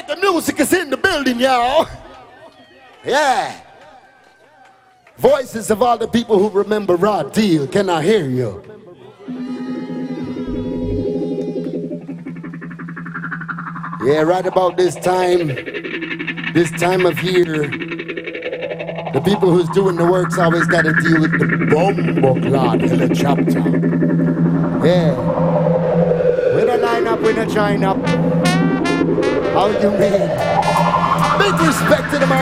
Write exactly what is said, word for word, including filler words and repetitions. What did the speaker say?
Reggae music is in the building, y'all. Yeah. Voices of all the people who remember Raw Deal. Can I hear you? Yeah, right about this time, this time of year, the people who's doing the work's always got to deal with the bumbo clot helicopter. Yeah. We don't line up, we don't join up. How you mean? Big respect to the man.